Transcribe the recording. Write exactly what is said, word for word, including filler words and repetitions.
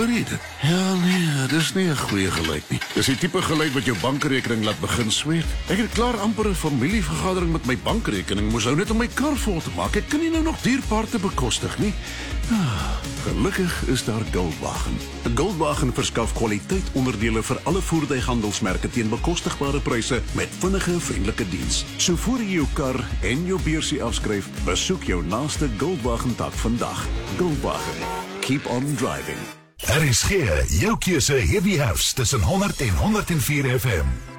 Hoor jy dit? Ja, nee, dis nie 'n goeie geluid nie. Dis die tipe geluid wat jou bankrekening laat begin sweet. Ek het klaar amper 'n familievergadering met my bankrekening, moes hou net om my kar vol te maak. Ek kan nie nou nog dierpaarte bekostig nie. Ah, gelukkig is daar Goldwagen. Goldwagen verskaf kwaliteit onderdele vir alle voertuighandelsmerke teen bekostigbare pryse met vinnige, vriendelike diens. So voor jy jou kar en jou beursie afskryf, besoek jou naaste Goldwagen tak vandag. Goldwagen. Keep on driving. R S G, jou keuse Heavy House tussen honderd en honderd en vier F M.